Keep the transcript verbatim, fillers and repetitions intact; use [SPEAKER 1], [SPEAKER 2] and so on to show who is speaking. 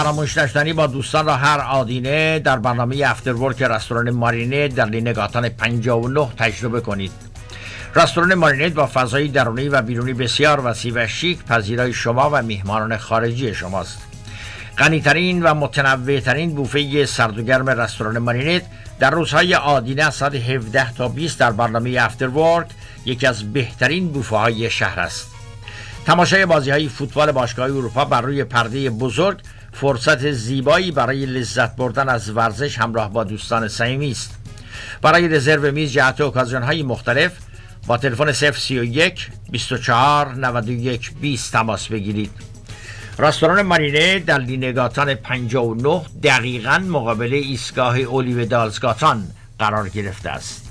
[SPEAKER 1] فراموش نشدنی با دوستان را هر آدینه در برنامه افتر ورک رستوران مارینت در لینگاتان پنجاه و نه تجربه کنید. رستوران مارینت با فضای درونی و بیرونی بسیار وسیع و شیک پذیرای شما و میهمانان خارجی شماست. غنی‌ترین و متنوع‌ترین بوفه سرد و گرم رستوران مارینت در روزهای آدینه از ساعت هفده تا بیست در برنامه افتر ورک یکی از بهترین بوفه های شهر است. تماشای بازی‌های فوتبال باشگاه اروپا بر روی پرده بزرگ فرصت زیبایی برای لذت بردن از ورزش همراه با دوستان صمیمی است. برای رزرو میز جهت اوکازیون‌های مختلف با تلفن صفر سی و یک بیست و چهار نود و یک بیست تماس بگیرید. رستوران مارینت در لینگاتان پنجاه و نه دقیقاً مقابل ایستگاه اولیو دالزگاتان قرار گرفته است.